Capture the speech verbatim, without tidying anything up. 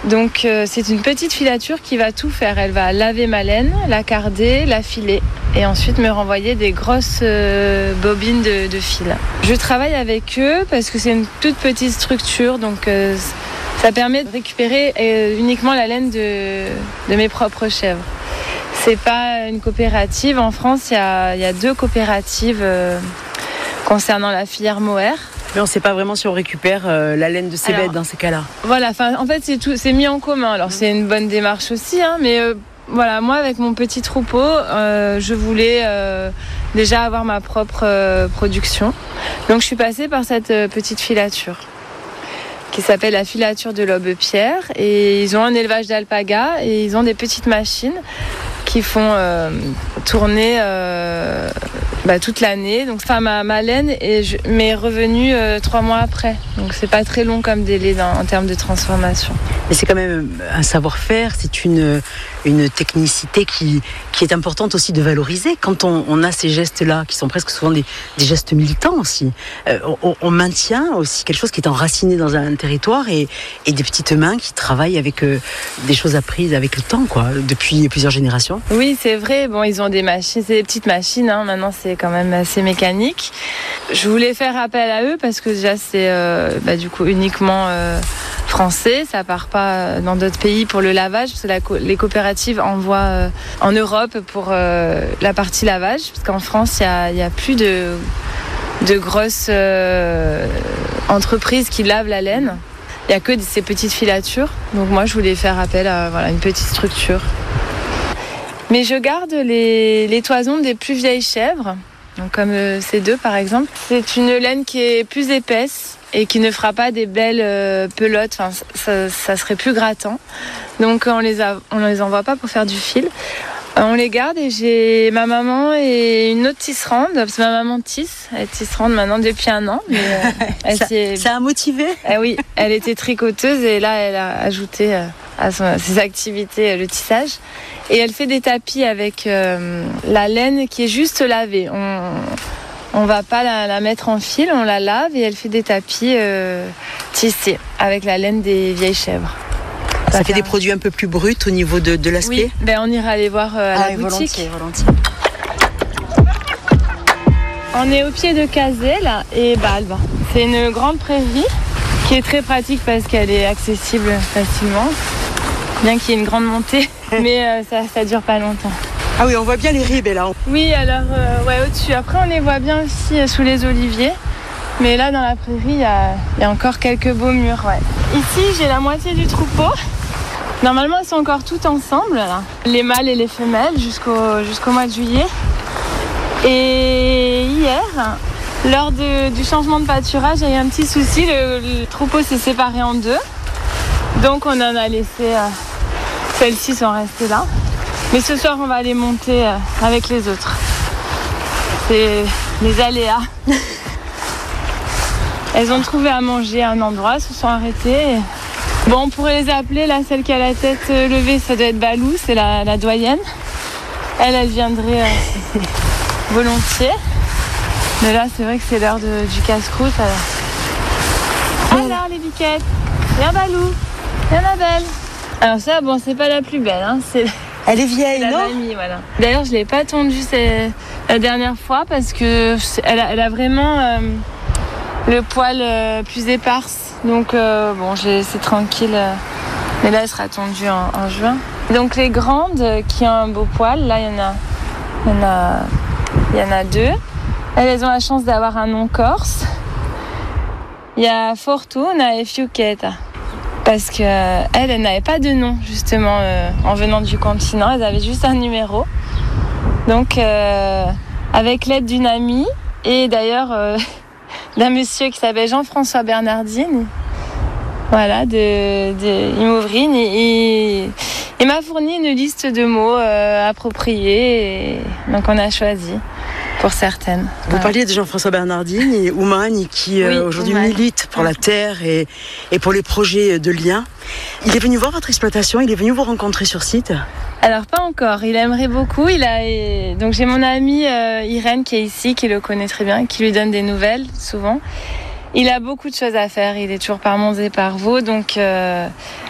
Donc euh, c'est une petite filature qui va tout faire. Elle va laver ma laine, la carder, la filer et ensuite me renvoyer des grosses euh, bobines de, de fil. Je travaille avec eux parce que c'est une toute petite structure, donc euh, ça permet de récupérer euh, uniquement la laine de, de mes propres chèvres. C'est pas une coopérative. En France, il y a, y a deux coopératives euh, concernant la filière mohair. Mais on ne sait pas vraiment si on récupère euh, la laine de ces Alors, bêtes dans ces cas-là. Voilà, en fait, c'est, tout, c'est mis en commun. Alors, c'est une bonne démarche aussi, hein, mais euh, voilà, moi, avec mon petit troupeau, euh, je voulais euh, déjà avoir ma propre euh, production. Donc, je suis passée par cette euh, petite filature qui s'appelle la filature de l'Aube-Pierre. Et ils ont un élevage d'alpagas et ils ont des petites machines qui font euh, tourner euh, bah, toute l'année. Donc, enfin, ma, ma laine est, je, m'est revenue euh, trois mois après. Donc, c'est pas très long comme délai dans, en termes de transformation. Mais c'est quand même un savoir-faire, c'est une, une technicité qui, qui est importante aussi de valoriser. Quand on, on a ces gestes-là, qui sont presque souvent des, des gestes militants aussi, euh, on, on maintient aussi quelque chose qui est enraciné dans un territoire et, et des petites mains qui travaillent avec euh, des choses apprises avec le temps, quoi, depuis plusieurs générations. Oui, c'est vrai. Bon, ils ont des machines, c'est des petites machines. Hein. Maintenant, c'est quand même assez mécanique. Je voulais faire appel à eux parce que déjà, c'est euh, bah, du coup uniquement euh, français. Ça part pas dans d'autres pays pour le lavage. Parce que la co- les coopératives envoient euh, en Europe pour euh, la partie lavage. Parce qu'en France, il y a, y a plus de, de grosses euh, entreprises qui lavent la laine. Il n'y a que ces petites filatures. Donc moi, je voulais faire appel à voilà, une petite structure. Mais je garde les, les toisons des plus vieilles chèvres, donc comme euh, ces deux par exemple. C'est une laine qui est plus épaisse et qui ne fera pas des belles euh, pelotes, enfin, ça, ça serait plus grattant. Donc on les, a, on les envoie pas pour faire du fil. Euh, on les garde et j'ai ma maman et une autre tisserande, parce que ma maman tisse, elle est tisserande maintenant depuis un an. Mais, euh, elle ça, s'est... ça a motivé eh oui, elle était tricoteuse et là elle a ajouté euh, à, son, à ses activités euh, le tissage. Et elle fait des tapis avec euh, la laine qui est juste lavée. On ne va pas la, la mettre en fil, on la lave et elle fait des tapis euh, tissés avec la laine des vieilles chèvres. Ça, ça fait faire... des produits un peu plus bruts au niveau de, de l'aspect. Oui, ben on ira les voir euh, à ah, la boutique. Volontiers, volontiers. On est au pied de Cazelles et Balbe. C'est une grande prairie qui est très pratique parce qu'elle est accessible facilement, bien qu'il y ait une grande montée, mais euh, ça ne dure pas longtemps. Ah oui, on voit bien les ribes là. Oui, alors euh, ouais, au-dessus. Après, on les voit bien aussi euh, sous les oliviers. Mais là, dans la prairie, il y a, y a encore quelques beaux murs. Ouais. Ici, j'ai la moitié du troupeau. Normalement, elles sont encore toutes ensemble, là. Les mâles et les femelles, jusqu'au, jusqu'au mois de juillet. Et hier, lors de, du changement de pâturage, il y a eu un petit souci. Le, le troupeau s'est séparé en deux. Donc, on en a laissé... Euh, celles-ci sont restées là. Mais ce soir, on va les monter euh, avec les autres. C'est les aléas. Elles ont trouvé à manger à un endroit, se sont arrêtées. Bon, on pourrait les appeler, là, celle qui a la tête levée, ça doit être Balou, c'est la, la doyenne. Elle, elle viendrait euh, volontiers. Mais là, c'est vrai que c'est l'heure de, du casse-croûte. Alors, alors les biquettes, viens Balou, viens ma belle. Alors ça, bon, c'est pas la plus belle, hein, c'est... Elle est vieille, la non mamie, voilà. D'ailleurs, je l'ai pas tondue c'est, la dernière fois parce que elle a, elle a vraiment euh, le poil euh, plus éparse. Donc euh, bon, j'ai, c'est tranquille. Euh, mais là, elle sera tondue en, en juin. Donc les grandes euh, qui ont un beau poil, là, il y en a, il y en a, il y en a deux. Elles, elles ont la chance d'avoir un nom corse. Il y a Fortuna et Fiuchetta. Parce qu'elles, euh, elles n'avaient pas de nom, justement, euh, en venant du continent. Elles avaient juste un numéro. Donc, euh, avec l'aide d'une amie, et d'ailleurs euh, d'un monsieur qui s'appelle Jean-François Bernardine, voilà, de, de Imovrine, et il m'a fourni une liste de mots euh, appropriés. Et donc, on a choisi pour certaines. Vous voilà. parliez de Jean-François Bernardine et Oumagne qui oui, euh, aujourd'hui Oumagne. milite pour la terre et, et pour les projets de lien. Il est venu voir votre exploitation, il est venu vous rencontrer sur site? Alors pas encore, il aimerait beaucoup. Il a... Donc j'ai mon amie euh, Irène qui est ici, qui le connaît très bien, qui lui donne des nouvelles souvent. Il a beaucoup de choses à faire, il est toujours par Mons et par Vaud, donc euh,